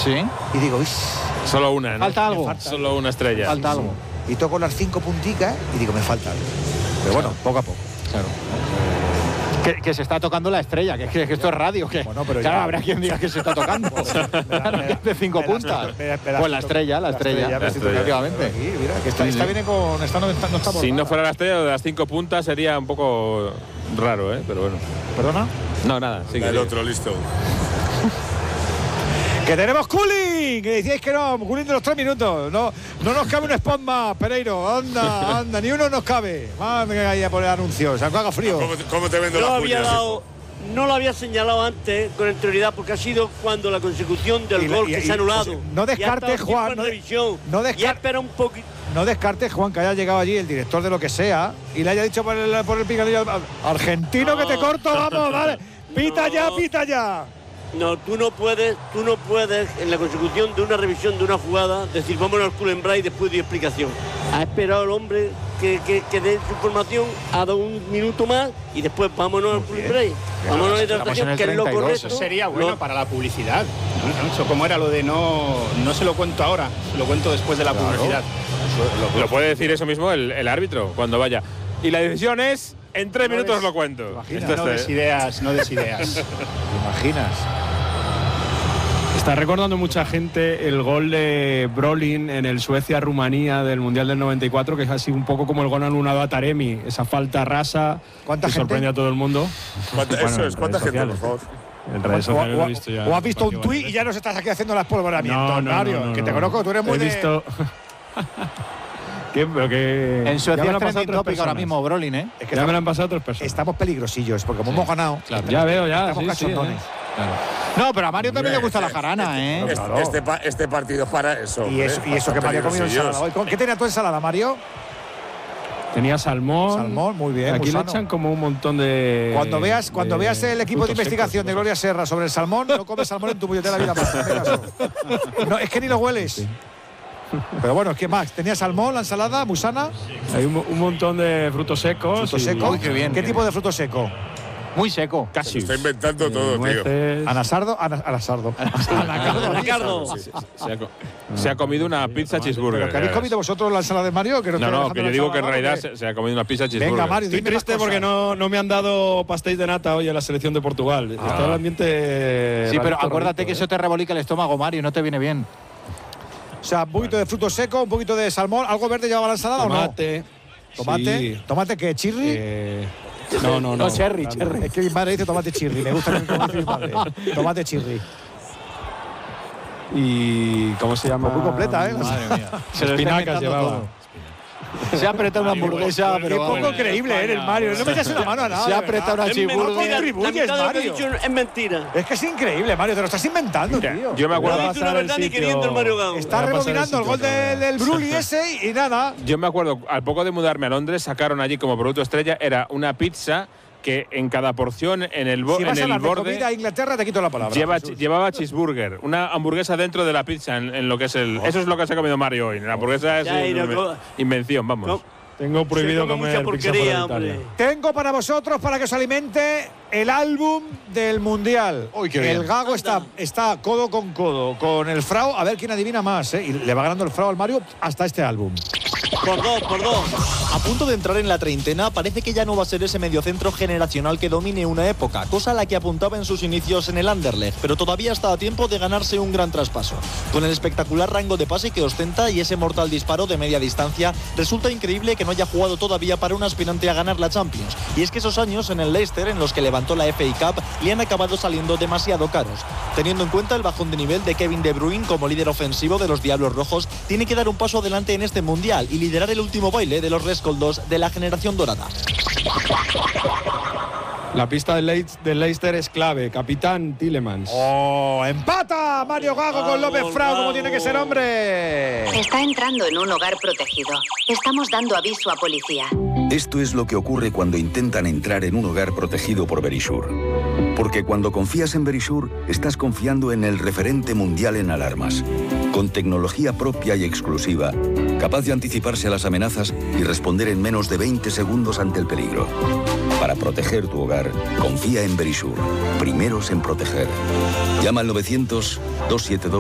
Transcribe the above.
Sí. Y digo, uy, Solo una, ¿no? Falta algo. Solo una estrella. Falta algo. y toco las 5 punticas y digo, me falta algo. Pero bueno, poco a poco. Claro. Que se está tocando la estrella, que esto es radio, que Bueno, pero claro, ya- habrá quien diga que se está tocando. Claro, que es de 5 puntas. Pues la estrella, efectivamente. Aquí, mira, que esta viene con... Esta no está por Si no nada. fuera la estrella, de las 5 puntas sería un poco raro, ¿eh? Pero bueno. ¿Perdona? No, nada. Sí, El otro, listo. ¡Que tenemos cooling! Que decíais que no, cooling de los 3 minutos. No nos cabe un spot más, Pereiro. Anda, ni uno nos cabe. Madre que vaya a poner anuncios, aunque haga frío. ¿Cómo te vendo No las había puñas? dado, no lo había señalado antes con anterioridad porque ha sido cuando la consecución del Y la- gol y- que y- se ha anulado. pues, no descartes, Ya ha estado Juan, tiempo en no revisión. descartes- Ya espera un poquito. No descartes, Juan, que haya llegado allí el director de lo que sea y le haya dicho por el picanillo argentino que te corto, vamos, vale. Pita ya, pita ya. No, tú no puedes en la consecución de una revisión de una jugada decir vámonos al Cullen Bray después de explicación. Ha esperado el hombre que dé su información, ha dado un minuto más y después vámonos al Cullen Bray. Vámonos a la hidratación, que es lo correcto. Eso sería bueno para la publicidad. ¿No? Eso como era lo de no se lo cuento ahora, se lo cuento después de la publicidad. Lo puede decir eso mismo el árbitro cuando vaya. Y la decisión es, en 3 minutos os lo cuento. Imagina, No des ideas, no des ideas. ¿Te imaginas? Está recordando mucha gente el gol de Brolin en el Suecia-Rumanía del Mundial del 94, que es así un poco como el gol anulado a Taremi, esa falta rasa ¿Cuánta que gente? sorprende a todo el mundo. ¿Cuánta Bueno, gente, por favor? En redes sociales lo he visto ya. O has visto un tuit y ya nos estás aquí haciendo las polvoramientos, No, Mario. Que te no. conozco, tú eres muy He de... visto... Pero que... En ya me Suecia lo es han pasado trending otras topic ahora personas. mismo, Brolin, ¿eh? Es que Ya me lo han pasado otras personas. estamos peligrosillos, porque como hemos ganado, Ya veo, ya. estamos Sí, cachondones. No, pero a Mario también le gusta la jarana, ¿eh? Claro. Este partido es para eso. Y eso que Mario ha comido ensalada hoy. ¿Qué tenía tu ensalada, Mario? Tenía salmón. Salmón, muy bien, Aquí muy le sano. echan como un montón de... Cuando veas el equipo de frutos investigación secos, de Gloria Serra sobre el salmón, no comes salmón en tu puñetera vida más. hazme caso. No, es que ni lo hueles. Pero bueno, es que más, tenía salmón, la ensalada, musana, Hay un montón de frutos secos. fruto y- seco. Uy, qué bien, ¿Qué qué tipo de fruto seco? Muy seco. Casi. Está inventando todo, tío. nueces. Anasardo. Ricardo. Se ha comido una pizza cheeseburger. ¿Pero que habéis comido vosotros la ensalada de Mario? Que No, que yo digo que en realidad se... se ha comido una pizza cheeseburger. Venga, Mario, Estoy dime las triste porque cosas. no me han dado pastéis de nata hoy en la selección de Portugal. Está el ambiente... Sí, pero rarito, acuérdate que rarito, eso te rebolica el estómago, Mario, no te viene bien. O sea, un poquito de fruto seco, un poquito de salmón. ¿Algo verde llevaba la ensalada Tomate. o no? Tomate. Sí. ¿Tomate qué? ¿Chirri? No, cherry. Es que mi madre dice tomate chirri. Me gusta como dice mi madre. Tomate chirri. Y ¿cómo se llama? Muy completa, ¿eh? Madre mía. Se lo está Espinacas inventando llevaba. todo. Se ha apretado una hamburguesa, Qué pero poco vamos. creíble eres, Mario. No me echas una mano a nada. Se ha de verdad. apretado una Es cheeseburger. mentira, la contribuyes, mitad de lo que he Mario. dicho es mentira. Es que es increíble, Mario. Te lo estás inventando, tío. Yo me No acuerdo, ha dicho una verdad ni queriendo el Mario Gago. Está Voy a pasar rebobinando el el gol sitio del Bruli ese y nada. al poco de mudarme a Londres, sacaron allí como producto estrella, era una pizza que en cada porción, en el, Si vas a en hablar el de borde, comida a Inglaterra, te quito la palabra. Jesús. llevaba cheeseburger, una hamburguesa dentro de la pizza, en lo que es el… Eso es lo que se ha comido Mario hoy. La hamburguesa es Ya, y no, invención, vamos. No. Tengo prohibido Se come comer mucha pizza fuera porquería, de Italia. hombre. Tengo para vosotros, para que os alimente, el álbum del Mundial. Uy, qué el bien. Gago está codo con codo con el Frau. A ver quién adivina más, ¿eh? Y le va ganando el Frau al Mario hasta este álbum. Por dos. A punto de entrar en la treintena, parece que ya no va a ser ese mediocentro generacional que domine una época, cosa a la que apuntaba en sus inicios en el Anderlecht, pero todavía está a tiempo de ganarse un gran traspaso. Con el espectacular rango de pase que ostenta y ese mortal disparo de media distancia, resulta increíble que no haya jugado todavía para un aspirante a ganar la Champions. Y es que esos años en el Leicester, en los que levantó la FA Cup, le han acabado saliendo demasiado caros. Teniendo en cuenta el bajón de nivel de Kevin De Bruyne como líder ofensivo de los Diablos Rojos, tiene que dar un paso adelante en este Mundial y liderar el último baile de los rescoldos de la generación dorada. La pista del Leicester es clave. Capitán Tielemans. ¡Oh! ¡Empata! Mario Gago con López Frau, como tiene que ser, hombre. Está entrando en un hogar protegido. Estamos dando aviso a policía. Esto es lo que ocurre cuando intentan entrar en un hogar protegido por Verisure. Porque cuando confías en Verisure, estás confiando en el referente mundial en alarmas. Con tecnología propia y exclusiva, capaz de anticiparse a las amenazas y responder en menos de 20 segundos ante el peligro. Para proteger tu hogar, confía en Verisure. Primeros en proteger. Llama al 900-272